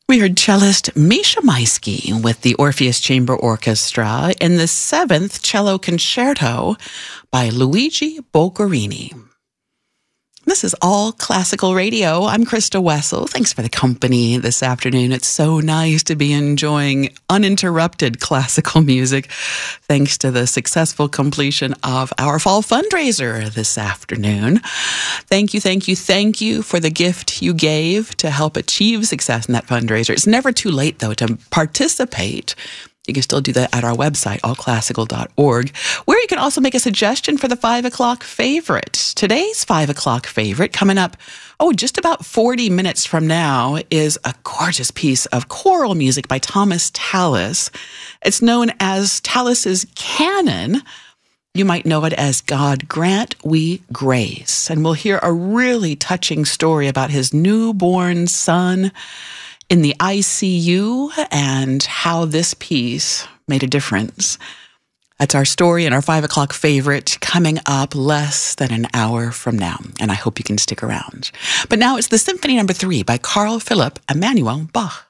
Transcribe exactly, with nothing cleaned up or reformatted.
We heard cellist Misha Maisky with the Orpheus Chamber Orchestra in the seventh cello concerto by Luigi Boccherini. This is All Classical Radio. I'm Krista Wessel. Thanks for the company this afternoon. It's so nice to be enjoying uninterrupted classical music thanks to the successful completion of our fall fundraiser this afternoon. Thank you, thank you, thank you for the gift you gave to help achieve success in that fundraiser. It's never too late, though, to participate. You can still do that at our website, all classical dot org, where you can also make a suggestion for the five o'clock favorite. Today's five o'clock favorite, coming up, oh, just about forty minutes from now, is a gorgeous piece of choral music by Thomas Tallis. It's known as Tallis's Canon. You might know it as God Grant We Grace. And we'll hear a really touching story about his newborn son in the I C U and how this piece made a difference. That's our story and our five o'clock favorite coming up less than an hour from now. And I hope you can stick around. But now it's the Symphony Number Three by Carl Philipp Emanuel Bach.